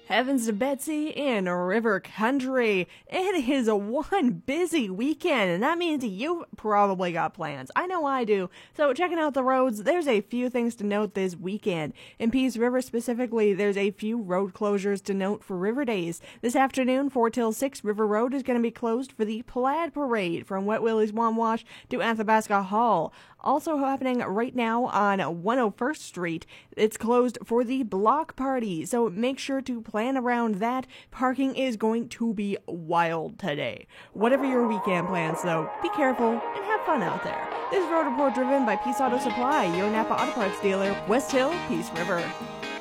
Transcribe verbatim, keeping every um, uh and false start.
Heavens to Betsy in River Country. It is a one busy weekend, and that means you've probably got plans. I know I do. So checking out the roads, there's a few things to note this weekend. In Peace River specifically, there's a few road closures to note for River Days. This afternoon, four till six, River Road is going to be closed for the Plaid Parade from Wet Willie's Swan Wash to Athabasca Hall. Also happening right now on one oh first Street, it's closed for the block party, so make sure to plan around that. Parking is going to be wild today. Whatever your weekend plans, though, be careful and have fun out there. This road report driven by Peace Auto Supply, your Napa Auto Parts dealer, West Hill, Peace River.